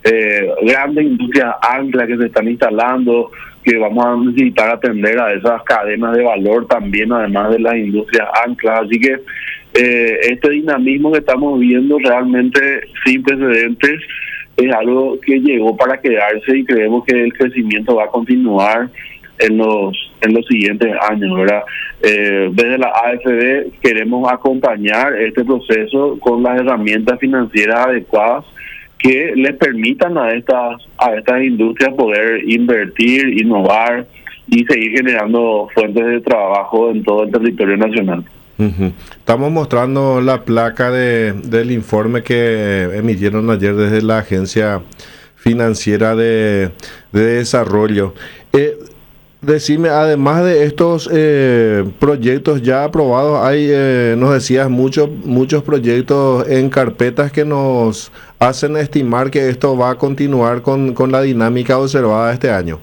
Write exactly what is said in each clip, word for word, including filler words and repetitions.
eh, grandes industrias anclas que se están instalando, que vamos a necesitar atender a esas cadenas de valor también, además de las industrias anclas. Así que eh, este dinamismo que estamos viendo realmente sin precedentes es algo que llegó para quedarse y creemos que el crecimiento va a continuar en los en los siguientes años, ¿verdad? Eh, desde la A F B queremos acompañar este proceso con las herramientas financieras adecuadas que les permitan a estas a estas industrias poder invertir, innovar y seguir generando fuentes de trabajo en todo el territorio nacional. Uh-huh. Estamos mostrando la placa de del informe que emitieron ayer desde la Agencia Financiera de, de Desarrollo. Eh, Decime, además de estos eh, proyectos ya aprobados, hay, eh, nos decías, muchos muchos proyectos en carpetas que nos hacen estimar que esto va a continuar con, con la dinámica observada este año.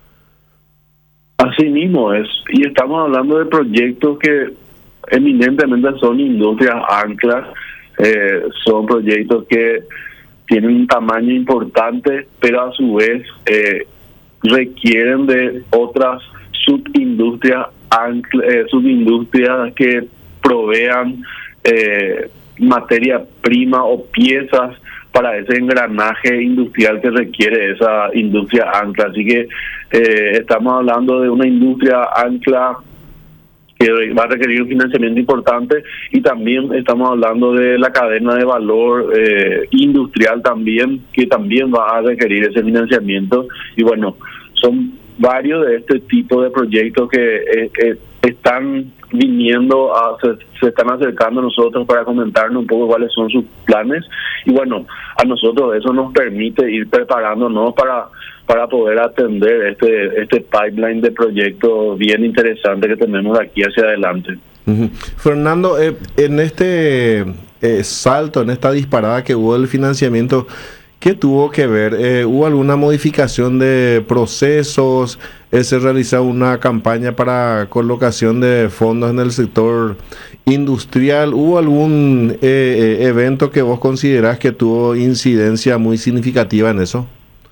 Así mismo es, y estamos hablando de proyectos que eminentemente son industrias anclas, eh, son proyectos que tienen un tamaño importante, pero a su vez eh, requieren de otras subindustrias eh, subindustrias que provean eh, materia prima o piezas para ese engranaje industrial que requiere esa industria ancla. Así que eh, estamos hablando de una industria ancla que va a requerir un financiamiento importante, y también estamos hablando de la cadena de valor eh, industrial también, que también va a requerir ese financiamiento. Y bueno, son varios de este tipo de proyectos que eh, eh, están viniendo, a, se, se están acercando a nosotros para comentarnos un poco cuáles son sus planes, y bueno, a nosotros eso nos permite ir preparándonos para para poder atender este este pipeline de proyectos bien interesante que tenemos de aquí hacia adelante. Uh-huh. Fernando, eh, en este eh, salto, en esta disparada que hubo del financiamiento, ¿qué tuvo que ver? Eh, ¿Hubo alguna modificación de procesos? Eh, ¿Se realizó una campaña para colocación de fondos en el sector industrial? ¿Hubo algún eh, eh, evento que vos considerás que tuvo incidencia muy significativa en eso?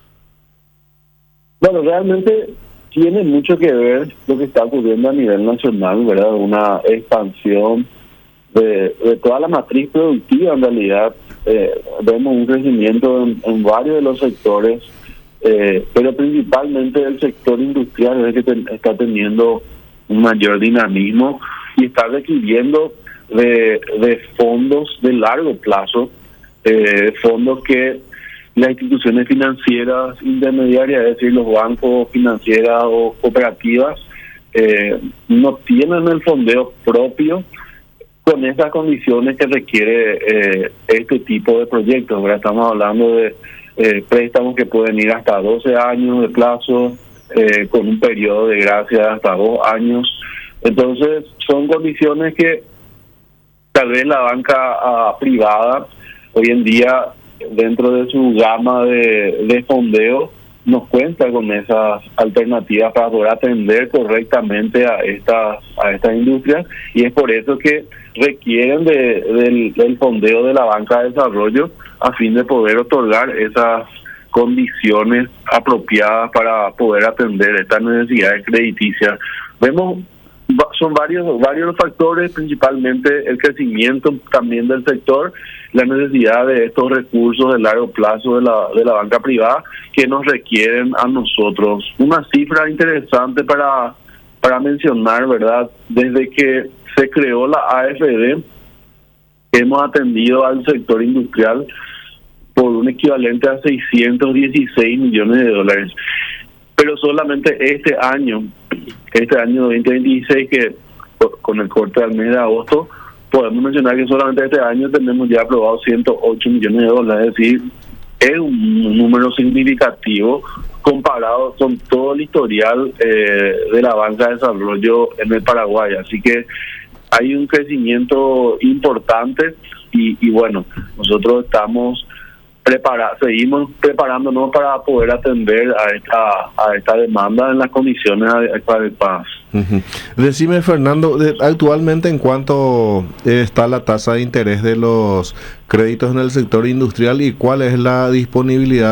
Bueno, realmente tiene mucho que ver lo que está ocurriendo a nivel nacional, ¿verdad? Una expansión de, de toda la matriz productiva, en realidad. Eh, vemos un crecimiento en, en varios de los sectores, eh, pero principalmente el sector industrial es el que ten, está teniendo un mayor dinamismo y está requiriendo de, de fondos de largo plazo, eh, fondos que las instituciones financieras intermediarias, es decir, los bancos, financieras o cooperativas, eh, no tienen el fondeo propio con esas condiciones que requiere eh, este tipo de proyectos. Ahora estamos hablando de eh, préstamos que pueden ir hasta doce años de plazo, eh, con un periodo de gracia hasta dos años. Entonces, son condiciones que tal vez la banca uh, privada hoy en día, dentro de su gama de, de fondeo, nos cuenta con esas alternativas para poder atender correctamente a estas a estas industrias, y es por eso que requieren de, del, del fondeo de la banca de desarrollo a fin de poder otorgar esas condiciones apropiadas para poder atender estas necesidades crediticias. Vemos son varios varios los factores, principalmente el crecimiento también del sector, la necesidad de estos recursos de largo plazo de la de la banca privada que nos requieren a nosotros. Una cifra interesante para para mencionar, ¿verdad? Desde que se creó la A F D, hemos atendido al sector industrial por un equivalente a seiscientos dieciséis millones de dólares. Pero solamente este año, este año veinte veintiséis, que con el corte al mes de agosto, podemos mencionar que solamente este año tenemos ya aprobado ciento ocho millones de dólares, es decir, es un número significativo comparado con todo el historial eh, de la banca de desarrollo en el Paraguay. Así que hay un crecimiento importante y, y bueno, nosotros estamos prepara, seguimos preparándonos para poder atender a esta a esta demanda en las condiciones adecuadas. Uh-huh. Decime, Fernando, de, actualmente ¿en cuánto está la tasa de interés de los créditos en el sector industrial y cuál es la disponibilidad